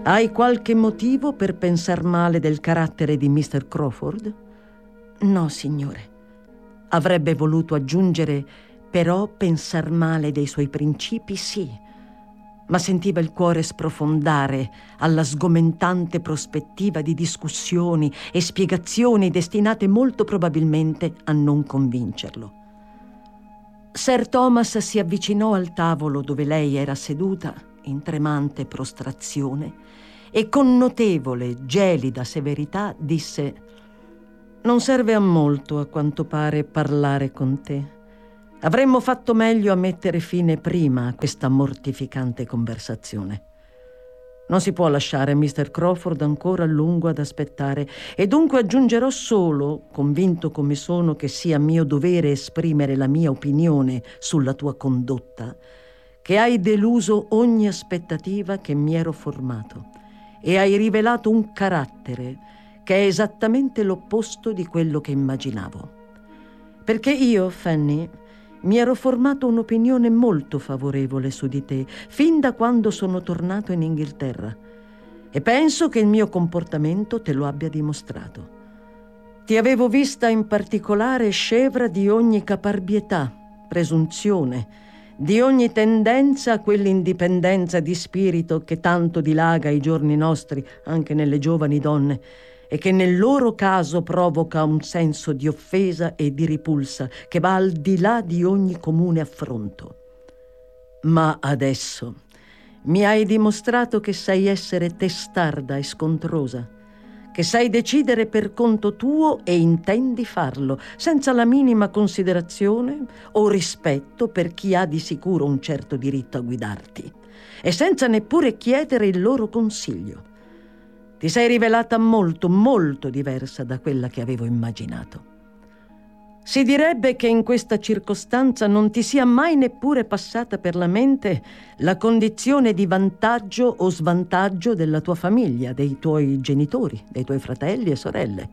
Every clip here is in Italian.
Hai qualche motivo per pensar male del carattere di Mr. Crawford? No, signore. Avrebbe voluto aggiungere, però pensar male dei suoi principi sì, ma sentiva il cuore sprofondare alla sgomentante prospettiva di discussioni e spiegazioni destinate molto probabilmente a non convincerlo. Sir Thomas si avvicinò al tavolo dove lei era seduta, in tremante prostrazione, e con notevole, gelida severità disse: «Non serve a molto, a quanto pare, parlare con te. Avremmo fatto meglio a mettere fine prima a questa mortificante conversazione. Non si può lasciare Mr. Crawford ancora a lungo ad aspettare, e dunque aggiungerò solo, convinto come sono che sia mio dovere esprimere la mia opinione sulla tua condotta, che hai deluso ogni aspettativa che mi ero formato e hai rivelato un carattere che è esattamente l'opposto di quello che immaginavo. Perché io, Fanny, mi ero formato un'opinione molto favorevole su di te fin da quando sono tornato in Inghilterra, e penso che il mio comportamento te lo abbia dimostrato. Ti avevo vista in particolare scevra di ogni caparbietà, presunzione, di ogni tendenza a quell'indipendenza di spirito che tanto dilaga ai giorni nostri anche nelle giovani donne e che nel loro caso provoca un senso di offesa e di ripulsa che va al di là di ogni comune affronto. Ma adesso mi hai dimostrato che sai essere testarda e scontrosa, che sai decidere per conto tuo e intendi farlo, senza la minima considerazione o rispetto per chi ha di sicuro un certo diritto a guidarti, e senza neppure chiedere il loro consiglio. Ti sei rivelata molto, molto diversa da quella che avevo immaginato. Si direbbe che in questa circostanza non ti sia mai neppure passata per la mente la condizione di vantaggio o svantaggio della tua famiglia, dei tuoi genitori, dei tuoi fratelli e sorelle.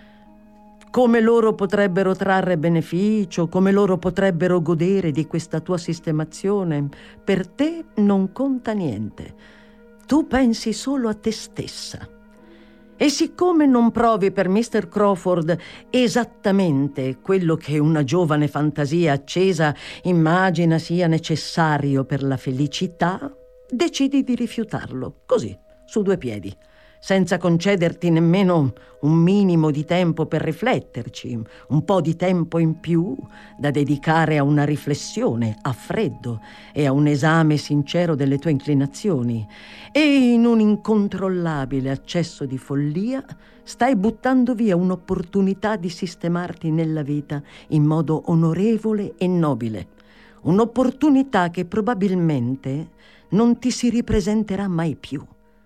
Come loro potrebbero trarre beneficio, come loro potrebbero godere di questa tua sistemazione, per te non conta niente. Tu pensi solo a te stessa. E siccome non provi per Mr. Crawford esattamente quello che una giovane fantasia accesa immagina sia necessario per la felicità, decidi di rifiutarlo, così, su due piedi, senza concederti nemmeno un minimo di tempo per rifletterci, un po' di tempo in più da dedicare a una riflessione a freddo e a un esame sincero delle tue inclinazioni, e in un incontrollabile accesso di follia stai buttando via un'opportunità di sistemarti nella vita in modo onorevole e nobile, un'opportunità che probabilmente non ti si ripresenterà mai più.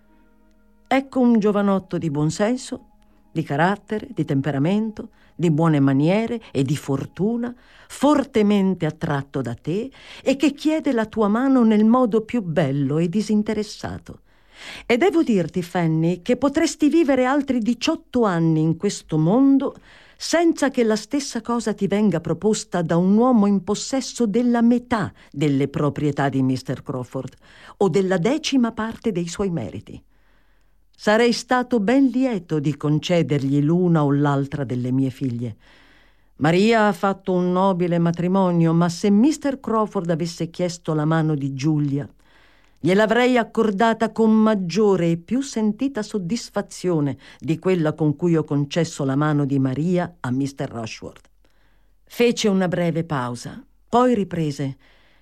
Ecco un giovanotto di buon senso, di carattere, di temperamento, di buone maniere e di fortuna, fortemente attratto da te e che chiede la tua mano nel modo più bello e disinteressato. E devo dirti, Fanny, che potresti vivere altri 18 anni in questo mondo senza che la stessa cosa ti venga proposta da un uomo in possesso della metà delle proprietà di Mr. Crawford o della 10ª parte dei suoi meriti. Sarei stato ben lieto di concedergli l'una o l'altra delle mie figlie. Maria ha fatto un nobile matrimonio, ma se Mr. Crawford avesse chiesto la mano di Giulia, gliel'avrei accordata con maggiore e più sentita soddisfazione di quella con cui ho concesso la mano di Maria a Mr. Rushworth. Fece una breve pausa, poi riprese: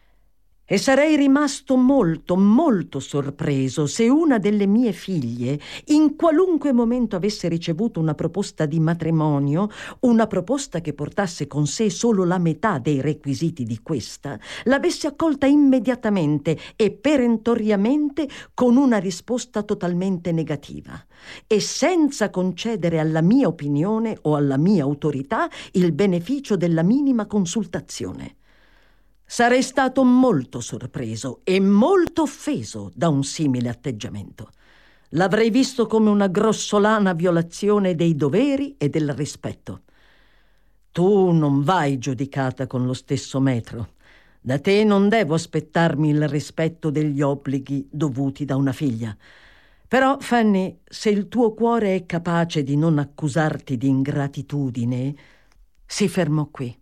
e sarei rimasto molto, molto sorpreso se una delle mie figlie, in qualunque momento avesse ricevuto una proposta di matrimonio, una proposta che portasse con sé solo la metà dei requisiti di questa, l'avesse accolta immediatamente e perentoriamente con una risposta totalmente negativa e senza concedere alla mia opinione o alla mia autorità il beneficio della minima consultazione. Sarei stato molto sorpreso e molto offeso da un simile atteggiamento. L'avrei visto come una grossolana violazione dei doveri e del rispetto. Tu non vai giudicata con lo stesso metro. Da te non devo aspettarmi il rispetto degli obblighi dovuti da una figlia. Però, Fanny, se il tuo cuore è capace di non accusarti di ingratitudine, si fermò qui.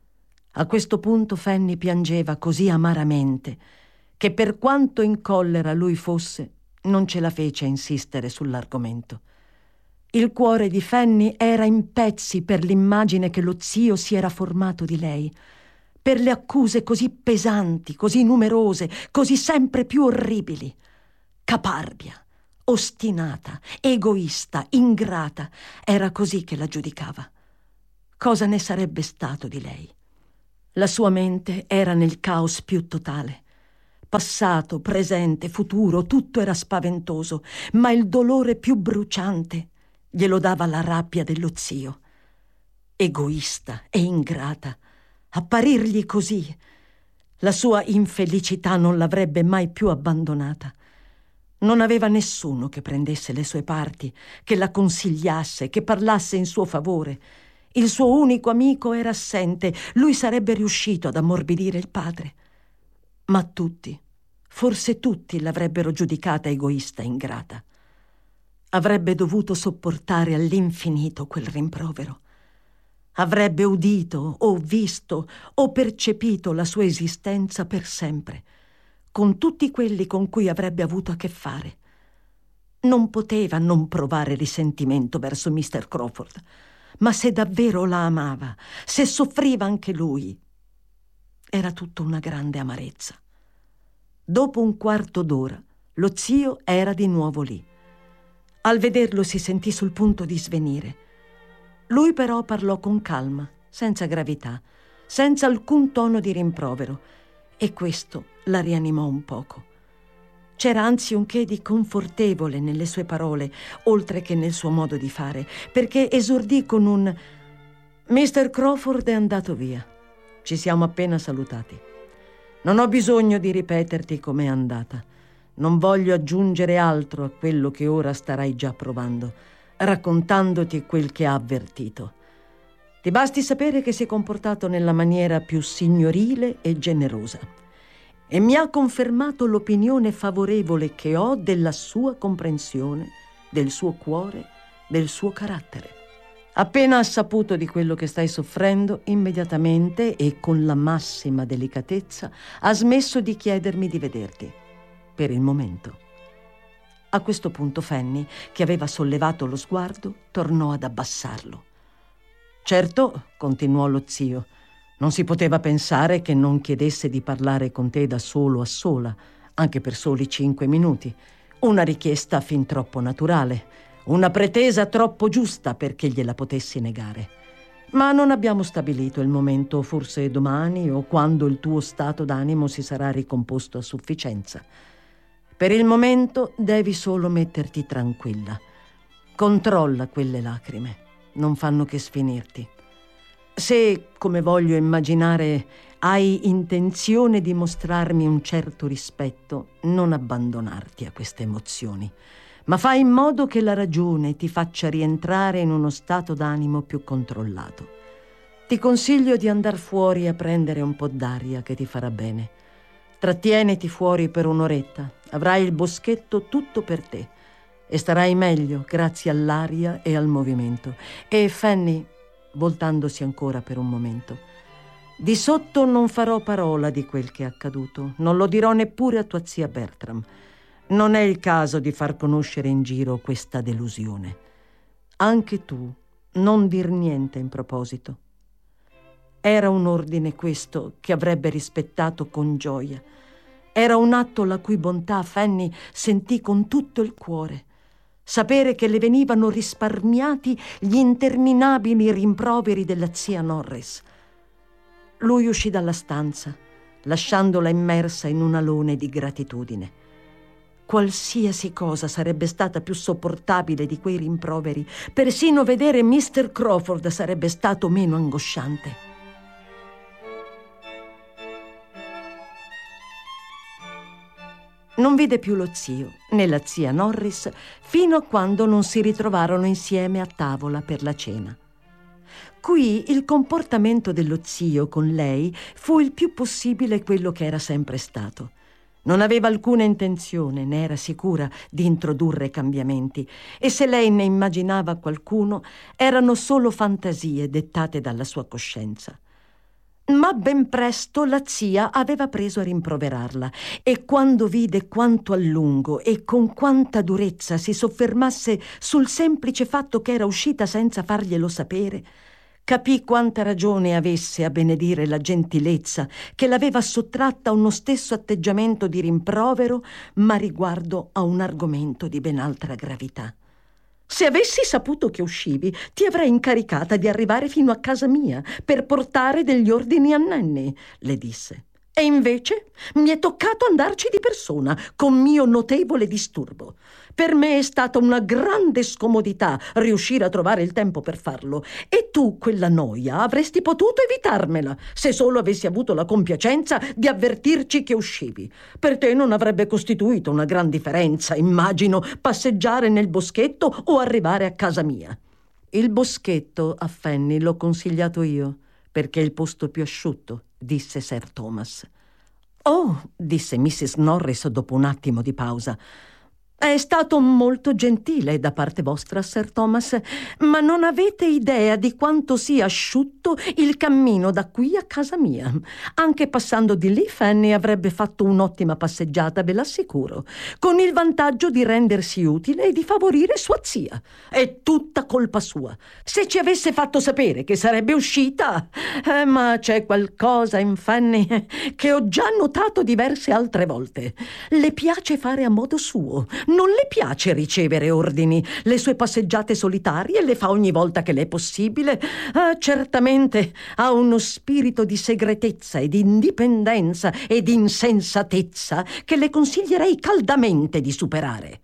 A questo punto Fanny piangeva così amaramente che, per quanto in collera lui fosse, non ce la fece a insistere sull'argomento. Il cuore di Fanny era in pezzi per l'immagine che lo zio si era formato di lei, per le accuse così pesanti, così numerose, così sempre più orribili. Caparbia, ostinata, egoista, ingrata, era così che la giudicava. Cosa ne sarebbe stato di lei? La sua mente era nel caos più totale. Passato, presente, futuro, tutto era spaventoso, ma il dolore più bruciante glielo dava la rabbia dello zio. Egoista e ingrata, apparirgli così. La sua infelicità non l'avrebbe mai più abbandonata. Non aveva nessuno che prendesse le sue parti, che la consigliasse, che parlasse in suo favore. Il suo unico amico era assente, lui sarebbe riuscito ad ammorbidire il padre. Ma tutti, forse tutti, l'avrebbero giudicata egoista e ingrata. Avrebbe dovuto sopportare all'infinito quel rimprovero. Avrebbe udito o visto o percepito la sua esistenza per sempre, con tutti quelli con cui avrebbe avuto a che fare. Non poteva non provare risentimento verso Mr. Crawford, ma se davvero la amava, se soffriva anche lui, era tutta una grande amarezza. Dopo un quarto d'ora, lo zio era di nuovo lì. Al vederlo si sentì sul punto di svenire. Lui però parlò con calma, senza gravità, senza alcun tono di rimprovero, e questo la rianimò un poco. C'era anzi un che di confortevole nelle sue parole, oltre che nel suo modo di fare, perché esordì con un: «Mr. Crawford è andato via. Ci siamo appena salutati. Non ho bisogno di ripeterti com'è andata. Non voglio aggiungere altro a quello che ora starai già provando, raccontandoti quel che ha avvertito. Ti basti sapere che si è comportato nella maniera più signorile e generosa, e mi ha confermato l'opinione favorevole che ho della sua comprensione, del suo cuore, del suo carattere. Appena ha saputo di quello che stai soffrendo, immediatamente e con la massima delicatezza ha smesso di chiedermi di vederti, per il momento». A questo punto Fanny, che aveva sollevato lo sguardo, tornò ad abbassarlo. «Certo», continuò lo zio, «non si poteva pensare che non chiedesse di parlare con te da solo a sola, anche per soli 5 minuti. Una richiesta fin troppo naturale, una pretesa troppo giusta perché gliela potessi negare. Ma non abbiamo stabilito il momento, forse domani o quando il tuo stato d'animo si sarà ricomposto a sufficienza. Per il momento devi solo metterti tranquilla. Controlla quelle lacrime, non fanno che sfinirti. Se, come voglio immaginare, hai intenzione di mostrarmi un certo rispetto, non abbandonarti a queste emozioni, ma fai in modo che la ragione ti faccia rientrare in uno stato d'animo più controllato. Ti consiglio di andar fuori a prendere un po' d'aria che ti farà bene. Trattieniti fuori per un'oretta, avrai il boschetto tutto per te e starai meglio grazie all'aria e al movimento. E Fanny», voltandosi ancora per un momento, «di sotto non farò parola di quel che è accaduto, non lo dirò neppure a tua zia Bertram. Non è il caso di far conoscere in giro questa delusione. Anche tu non dir niente in proposito». Era un ordine questo che avrebbe rispettato con gioia. Era un atto la cui bontà Fanny sentì con tutto il cuore. Sapere che le venivano risparmiati gli interminabili rimproveri della zia Norris. Lui uscì dalla stanza, lasciandola immersa in un alone di gratitudine. Qualsiasi cosa sarebbe stata più sopportabile di quei rimproveri. Persino vedere Mr. Crawford sarebbe stato meno angosciante. Non vide più lo zio né la zia Norris fino a quando non si ritrovarono insieme a tavola per la cena. Qui il comportamento dello zio con lei fu il più possibile quello che era sempre stato. Non aveva alcuna intenzione, ne era sicura, di introdurre cambiamenti, e se lei ne immaginava qualcuno, erano solo fantasie dettate dalla sua coscienza. Ma ben presto la zia aveva preso a rimproverarla, e quando vide quanto a lungo e con quanta durezza si soffermasse sul semplice fatto che era uscita senza farglielo sapere, capì quanta ragione avesse a benedire la gentilezza che l'aveva sottratta a uno stesso atteggiamento di rimprovero, ma riguardo a un argomento di ben altra gravità. «Se avessi saputo che uscivi, ti avrei incaricata di arrivare fino a casa mia per portare degli ordini a Nanny», le disse. «E invece mi è toccato andarci di persona, con mio notevole disturbo. Per me è stata una grande scomodità riuscire a trovare il tempo per farlo, e tu quella noia avresti potuto evitarmela se solo avessi avuto la compiacenza di avvertirci che uscivi. Per te non avrebbe costituito una gran differenza, immagino, passeggiare nel boschetto o arrivare a casa mia». «Il boschetto a Fanny l'ho consigliato io, perché è il posto più asciutto», disse Sir Thomas. «Oh», disse Mrs. Norris dopo un attimo di pausa, «è stato molto gentile da parte vostra, Sir Thomas, ma non avete idea di quanto sia asciutto il cammino da qui a casa mia. Anche passando di lì, Fanny avrebbe fatto un'ottima passeggiata, ve l'assicuro, con il vantaggio di rendersi utile e di favorire sua zia. È tutta colpa sua. Se ci avesse fatto sapere che sarebbe uscita... ma c'è qualcosa in Fanny che ho già notato diverse altre volte. Le piace fare a modo suo. Non le piace ricevere ordini. Le sue passeggiate solitarie le fa ogni volta che le è possibile. Certamente ha uno spirito di segretezza e di indipendenza e di insensatezza che le consiglierei caldamente di superare».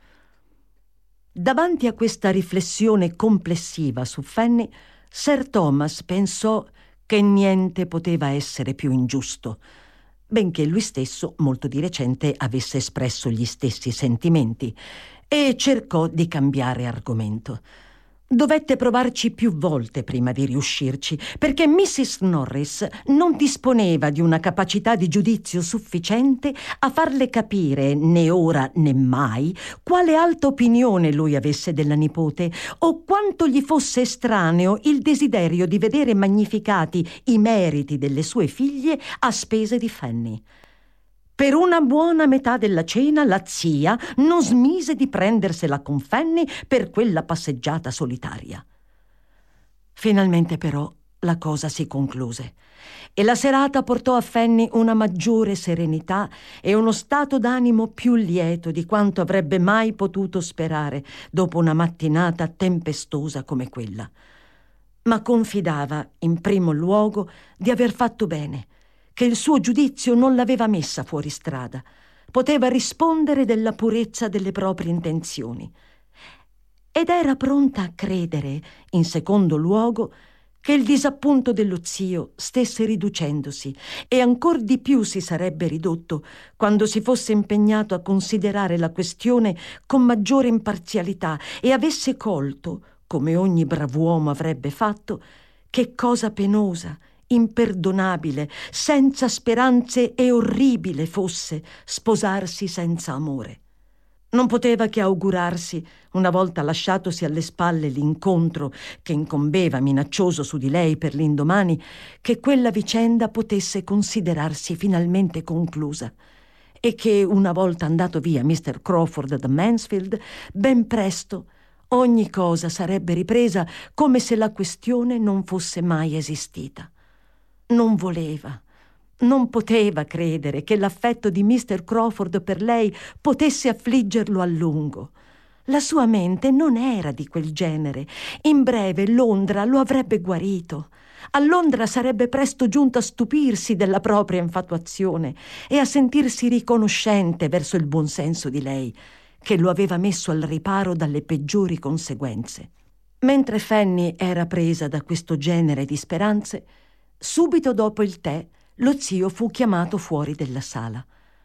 Davanti a questa riflessione complessiva su Fanny, Sir Thomas pensò che niente poteva essere più ingiusto, benché lui stesso molto di recente avesse espresso gli stessi sentimenti, e cercò di cambiare argomento. Dovette provarci più volte prima di riuscirci, perché Mrs. Norris non disponeva di una capacità di giudizio sufficiente a farle capire, né ora né mai, quale alta opinione lui avesse della nipote o quanto gli fosse estraneo il desiderio di vedere magnificati i meriti delle sue figlie a spese di Fanny. Per una buona metà della cena la zia non smise di prendersela con Fanny per quella passeggiata solitaria. Finalmente però la cosa si concluse e la serata portò a Fanny una maggiore serenità e uno stato d'animo più lieto di quanto avrebbe mai potuto sperare dopo una mattinata tempestosa come quella. Ma confidava in primo luogo di aver fatto bene, che il suo giudizio non l'aveva messa fuori strada, poteva rispondere della purezza delle proprie intenzioni. Ed era pronta a credere, in secondo luogo, che il disappunto dello zio stesse riducendosi e ancor di più si sarebbe ridotto quando si fosse impegnato a considerare la questione con maggiore imparzialità e avesse colto, come ogni brav'uomo avrebbe fatto, che cosa penosa, imperdonabile, senza speranze e orribile fosse sposarsi senza amore. Non poteva che augurarsi, una volta lasciatosi alle spalle l'incontro che incombeva minaccioso su di lei per l'indomani, che quella vicenda potesse considerarsi finalmente conclusa e che, una volta andato via Mr. Crawford da Mansfield, ben presto ogni cosa sarebbe ripresa come se la questione non fosse mai esistita. Non voleva, non poteva credere che l'affetto di Mr. Crawford per lei potesse affliggerlo a lungo. La sua mente non era di quel genere. In breve Londra lo avrebbe guarito. A Londra sarebbe presto giunto a stupirsi della propria infatuazione e a sentirsi riconoscente verso il buon senso di lei, che lo aveva messo al riparo dalle peggiori conseguenze. Mentre Fanny era presa da questo genere di speranze, subito dopo il tè, lo zio fu chiamato fuori della sala.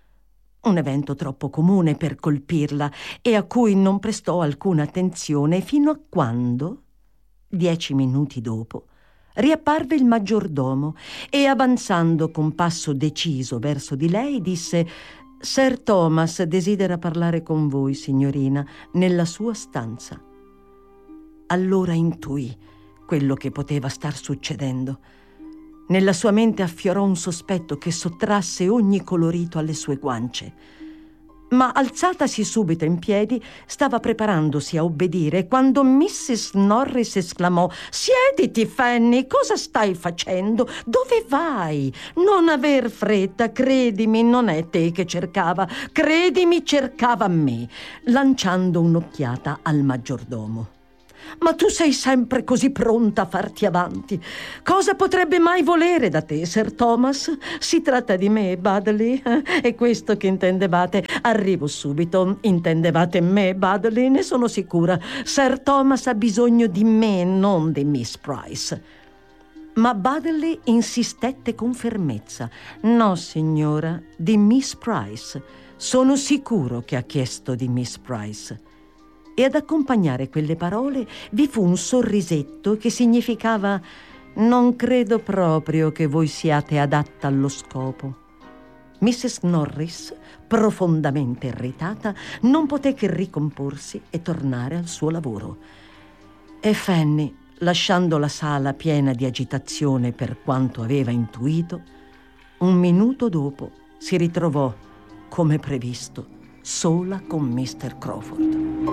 Un evento troppo comune per colpirla e a cui non prestò alcuna attenzione fino a quando, 10 minuti dopo, riapparve il maggiordomo e, avanzando con passo deciso verso di lei, disse: Sir Thomas desidera parlare con voi, signorina, nella sua stanza. Allora intuì quello che poteva star succedendo. Nella sua mente affiorò un sospetto che sottrasse ogni colorito alle sue guance. Ma alzatasi subito in piedi, stava preparandosi a obbedire quando Mrs. Norris esclamò: «Siediti, Fanny, cosa stai facendo? Dove vai? Non aver fretta, credimi, non è te che cercava, credimi, cercava me», lanciando un'occhiata al maggiordomo. «Ma tu sei sempre così pronta a farti avanti. Cosa potrebbe mai volere da te, Sir Thomas? Si tratta di me, Baddeley? È questo che intendevate? Arrivo subito. Intendevate me, Baddeley? Ne sono sicura. Sir Thomas ha bisogno di me, non di Miss Price». Ma Baddeley insistette con fermezza. «No, signora, di Miss Price. Sono sicuro che ha chiesto di Miss Price». E ad accompagnare quelle parole vi fu un sorrisetto che significava: «Non credo proprio che voi siate adatta allo scopo». Mrs. Norris, profondamente irritata, non poté che ricomporsi e tornare al suo lavoro. E Fanny, lasciando la sala piena di agitazione per quanto aveva intuito, un minuto dopo si ritrovò, come previsto, sola con Mr. Crawford.